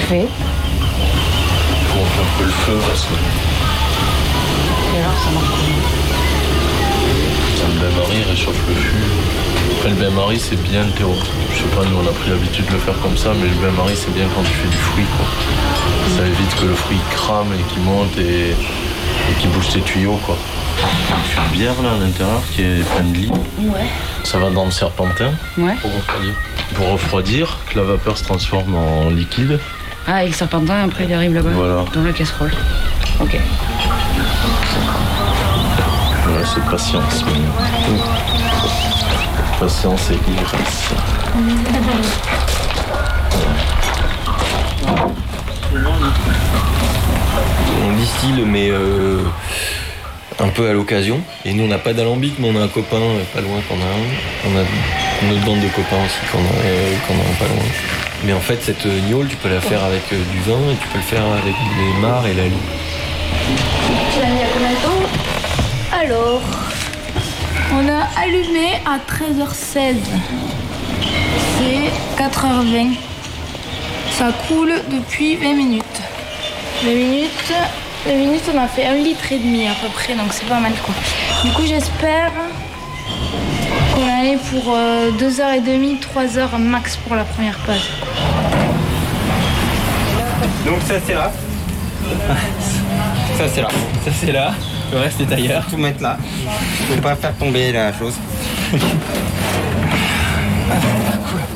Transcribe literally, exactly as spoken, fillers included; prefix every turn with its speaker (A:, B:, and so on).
A: fais?
B: Pour un peu le feu parce que...
A: Et alors ça marche comment?
B: Le bain-marie réchauffe le fût. Après, le bain-marie, c'est bien le terreau. Je sais pas, nous on a pris l'habitude de le faire comme ça, mais le bain-marie, c'est bien quand tu fais du fruit, quoi. Ça évite que le fruit crame et qu'il monte et, et qu'il bouge tes tuyaux, quoi. Une bière là à l'intérieur qui est pleine de lit.
A: Ouais.
B: Ça va dans le serpentin.
A: Ouais.
B: Pour refroidir. Pour refroidir, que la vapeur se transforme en liquide.
A: Ah, et le serpentin, après il arrive là-bas,
B: voilà.
A: Dans la casserole. Ok.
B: Voilà, c'est patience. Mais... Patience et ivresse.
C: On distille, mais euh, un peu à l'occasion. Et nous, on n'a pas d'alambic, mais on a un copain euh, pas loin qu'on a un. On a une autre bande de copains aussi qu'on a, euh, qu'on a un pas loin. Mais en fait, cette gnôle, tu peux la faire avec euh, du vin et tu peux le faire avec les mares et la lie.
D: Tu l'as mis à combien de temps? Alors, on a allumé à treize heures seize. C'est quatre heures vingt. Ça coule depuis vingt minutes. vingt minutes, vingt minutes, on a fait un litre et demi à peu près, donc c'est pas mal quoi. Du coup, j'espère qu'on va aller pour euh, deux heures trente, trois heures max pour la première page.
E: Donc ça c'est là. Ça c'est là. Ça c'est là. Le reste est ailleurs. Faut mettre là. Faut pas faire tomber la chose. Ah, cool.